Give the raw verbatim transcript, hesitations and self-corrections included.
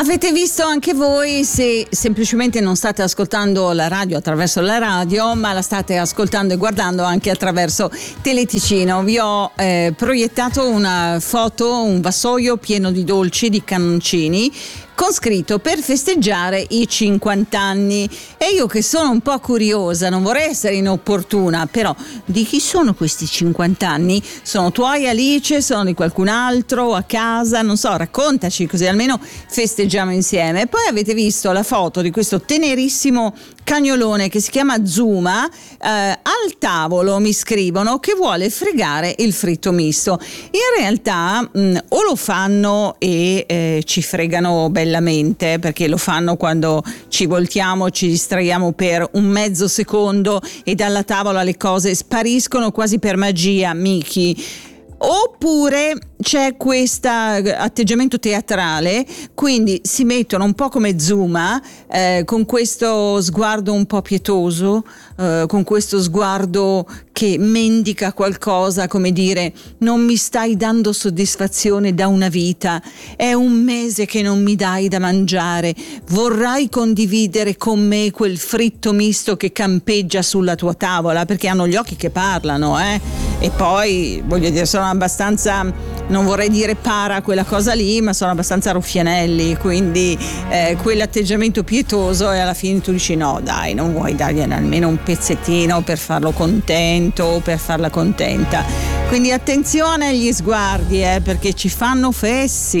Avete visto anche voi, se semplicemente non state ascoltando la radio attraverso la radio, ma la state ascoltando e guardando anche attraverso Teleticino. Vi ho eh, proiettato una foto, un vassoio pieno di dolci, di cannoncini, con scritto per festeggiare i cinquanta anni. E io, che sono un po' curiosa, non vorrei essere inopportuna, però di chi sono questi cinquanta anni? Sono tuoi, Alice? Sono di qualcun altro a casa? Non so, raccontaci, così almeno festeggiamo insieme. E poi avete visto la foto di questo tenerissimo cagnolone che si chiama Zuma. Eh, al tavolo mi scrivono che vuole fregare il fritto misto. In realtà mh, o lo fanno e eh, ci fregano bellamente, perché lo fanno quando ci voltiamo, ci distraiamo per un mezzo secondo e dalla tavola le cose spariscono quasi per magia, Miki. Oppure c'è questo atteggiamento teatrale, quindi si mettono un po' come Zuma, eh, con questo sguardo un po' pietoso, eh, con questo sguardo che mendica qualcosa, come dire: non mi stai dando soddisfazione da una vita, è un mese che non mi dai da mangiare, vorrai condividere con me quel fritto misto che campeggia sulla tua tavola? Perché hanno gli occhi che parlano, eh? E poi, voglio dire, sono abbastanza, non vorrei dire para quella cosa lì, ma sono abbastanza ruffianelli, quindi eh, quell'atteggiamento pietoso, e alla fine tu dici: no dai, non vuoi dargli almeno un pezzettino per farlo contento o per farla contenta? Quindi attenzione agli sguardi, eh, perché ci fanno fessi.